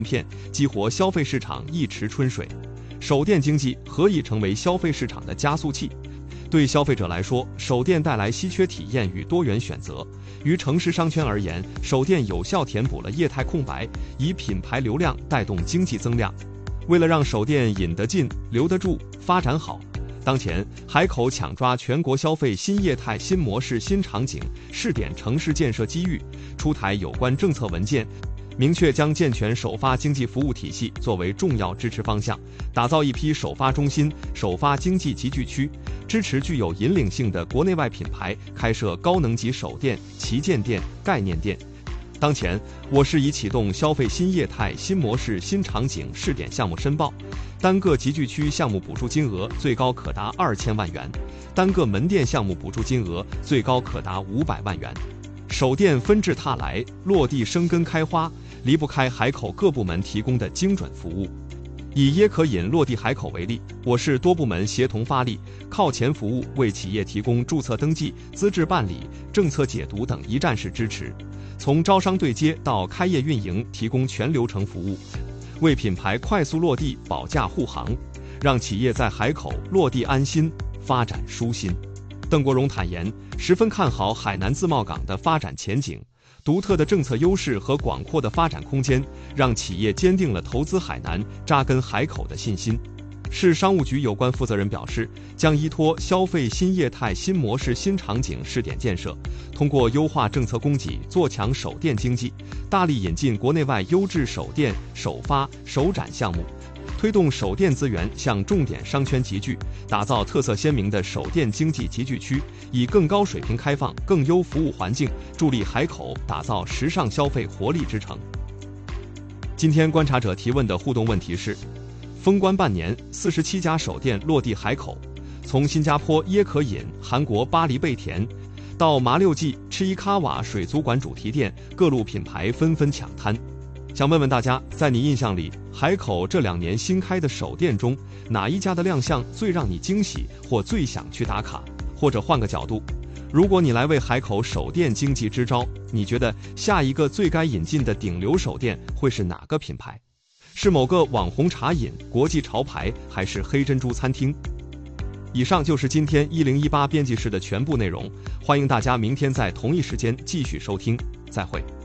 片，激活消费市场一池春水。手电经济何以成为消费市场的加速器？对消费者来说，手电带来稀缺体验与多元选择。于城市商圈而言，手电有效填补了业态空白，以品牌流量带动经济增量。为了让手电引得进、留得住、发展好，当前海口抢抓全国消费新业态、新模式、新场景，试点城市建设机遇，出台有关政策文件，明确将健全首发经济服务体系作为重要支持方向，打造一批首发中心、首发经济集聚区，支持具有引领性的国内外品牌开设高能级手电、旗舰店、概念店。当前，我市已启动消费新业态、新模式、新场景试点项目申报，单个集聚区项目补助金额最高可达2000万元，单个门店项目补助金额最高可达500万元。手电纷至沓来，落地生根开花，离不开海口各部门提供的精准服务。以椰可饮落地海口为例，我市多部门协同发力，靠前服务，为企业提供注册登记、资质办理、政策解读等一站式支持，从招商对接到开业运营提供全流程服务，为品牌快速落地保驾护航，让企业在海口落地安心，发展舒心。邓国荣坦言，十分看好海南自贸港的发展前景，独特的政策优势和广阔的发展空间，让企业坚定了投资海南、扎根海口的信心。市商务局有关负责人表示，将依托消费新业态、新模式、新场景试点建设，通过优化政策供给，做强手电经济，大力引进国内外优质手电、首发、首展项目，推动手电资源向重点商圈集聚，打造特色鲜明的手电经济集聚区，以更高水平开放、更优服务环境，助力海口打造时尚消费活力之城。今天观察者提问的互动问题是：封关半年，47家手电落地海口，从新加坡椰可饮、韩国巴黎贝甜，到麻六记、赤伊卡瓦水族馆主题店，各路品牌纷纷抢滩。想问问大家，在你印象里，海口这2年新开的手店中，哪一家的亮相最让你惊喜，或最想去打卡？或者换个角度，如果你来为海口手电经济支招，你觉得下一个最该引进的顶流手电会是哪个品牌？是某个网红茶饮、国际潮牌，还是黑珍珠餐厅？以上就是今天1018编辑室的全部内容，欢迎大家明天在同一时间继续收听，再会。